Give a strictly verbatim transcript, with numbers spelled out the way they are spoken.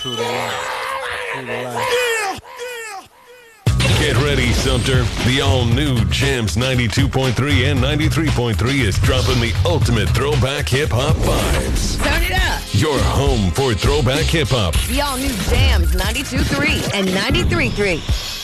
True to life. True to life. Get ready, Sumter. The all-new Jams ninety-two point three and ninety-three point three is dropping the ultimate throwback hip-hop vibes. Turn it up. Your home for throwback hip-hop. The all-new Jams ninety-two point three and ninety-three point three.